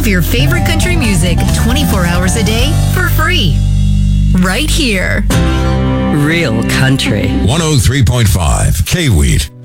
of your favorite country music 24 hours a day for free. Right here. Real country. 103.5 K-Wheat.